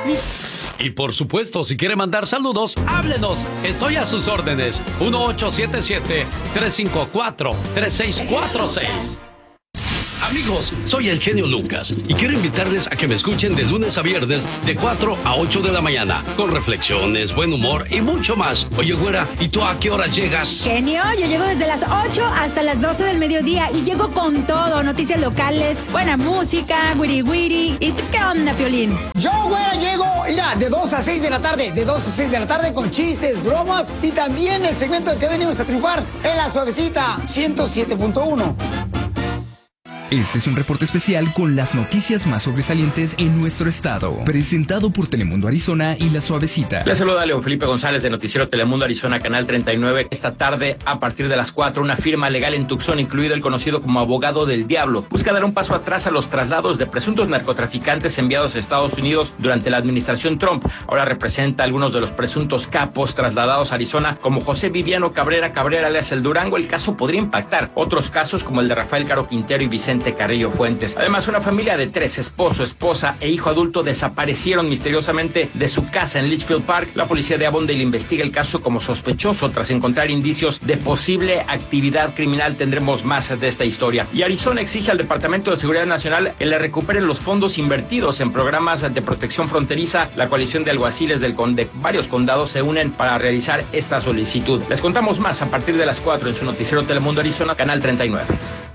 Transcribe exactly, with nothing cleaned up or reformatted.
Y por supuesto, si quiere mandar saludos, háblenos. Estoy a sus órdenes. uno ocho siete siete, tres cinco cuatro, tres seis cuatro seis. Amigos, soy el genio Lucas y quiero invitarles a que me escuchen de lunes a viernes de cuatro a ocho de la mañana con reflexiones, buen humor y mucho más. Oye, güera, ¿y tú a qué hora llegas? Genio, yo llego desde las ocho hasta las doce del mediodía y llego con todo, noticias locales, buena música, wiri wiri. ¿Y tú qué onda, Piolín? Yo, güera, llego, mira, de dos a seis de la tarde, de dos a seis de la tarde con chistes, bromas y también el segmento de que venimos a triunfar en La Suavecita ciento siete punto uno. Este es un reporte especial con las noticias más sobresalientes en nuestro estado, presentado por Telemundo Arizona y La Suavecita. Les saluda León Felipe González de Noticiero Telemundo Arizona, Canal treinta y nueve. Esta tarde, a partir de las cuatro, una firma legal en Tucson, incluido el conocido como Abogado del Diablo, busca dar un paso atrás a los traslados de presuntos narcotraficantes enviados a Estados Unidos durante la administración Trump. Ahora representa a algunos de los presuntos capos trasladados a Arizona, como José Viviano Cabrera Cabrera, alias El Durango. El caso podría impactar otros casos como el de Rafael Caro Quintero y Vicente Carrillo Fuentes. Además, una familia de tres, esposo, esposa e hijo adulto, desaparecieron misteriosamente de su casa en Litchfield Park. La policía de Avondale investiga el caso como sospechoso tras encontrar indicios de posible actividad criminal. Tendremos más de esta historia. Y Arizona exige al Departamento de Seguridad Nacional que le recuperen los fondos invertidos en programas de protección fronteriza. La coalición de alguaciles del con- de varios condados se unen para realizar esta solicitud. Les contamos más a partir de las cuatro en su noticiero Telemundo Arizona, Canal treinta y nueve.